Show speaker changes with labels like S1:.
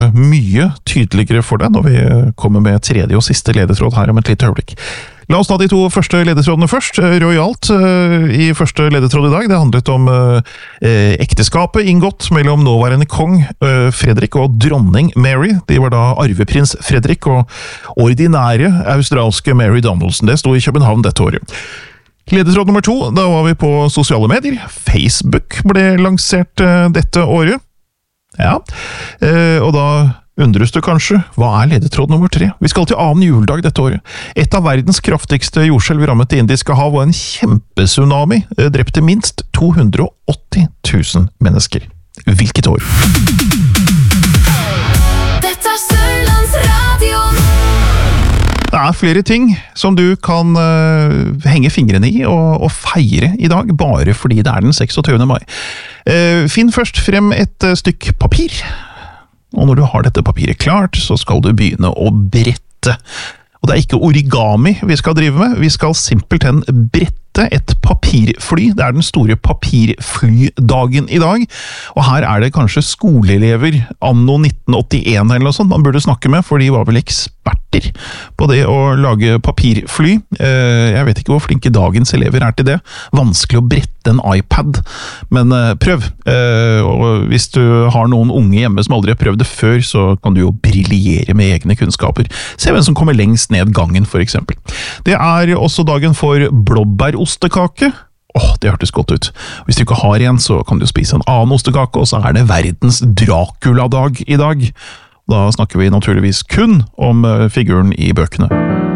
S1: mye tydeligere for deg når vi kommer med tredje og siste ledetråd her om et lite øyeblikk. La oss ta de to første ledetrådene først. Royalt i første ledetråd i dag. Det handlet om ekteskapet inngått mellom nåværende kong Fredrik og dronning Mary. De var da arveprins Fredrik og ordinære australske Mary Donaldson. Det sto i København dette året. Ledetråd nummer 2, da var vi på sosiale medier. Facebook ble lansert dette året. Ja, og da undres du kanskje, hva ledetråd nummer 3? Vi skal til annen juledag dette året. Et av verdens kraftigste jordskjelv rammet Det indiske hav, og en kjempetsunami drepte minst 280 000 mennesker. Hvilket år?
S2: Dette Sørlandsradion.
S1: Det flere ting som du kan henge fingrene i og feire i dag, bare fordi det den 26. mai. Finn først frem et stykk papir. Og når du har dette papiret klart, så skal du begynne å brette. Og det ikke origami vi skal drive med, vi skal simpelthen brette et papirfly. Det den store papirflydagen i dag, og her det kanskje skoleelever anno 1981 eller noe sånt man burde snakke med, for de var vel eksperter på det å lage papirfly. Jeg vet ikke hvor flinke dagens elever til det. Vanskelig å brette en iPad, men prøv. Og hvis du har noen unge hjemme som aldri har prøvd det før, så kan du jo briljere med egne kunnskaper. Se hvem som kommer lengst ned gangen, for eksempel. Det også dagen for blåbærostekake. Det hørtes godt ut. Hvis du ikke har en, så kan du spise en annen ostekake, og så det verdens Dracula-dag i dag. Da snakker vi naturligvis kun om figuren i bøkene.